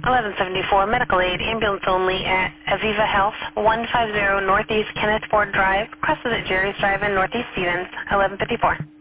1174 Medical Aid, ambulance only at Aviva Health, 150 Northeast Kenneth Ford Drive, Cressida Jerry's Drive in Northeast Stevens, 1154.